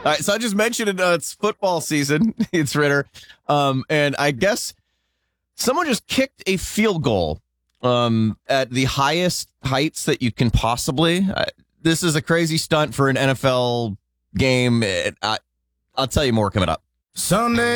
right, so I just mentioned it. It's football season. It's Ritter. And I guess someone just kicked a field goal at the highest heights that you can possibly. This is a crazy stunt for an NFL game. I'll tell you more coming up. Sunday.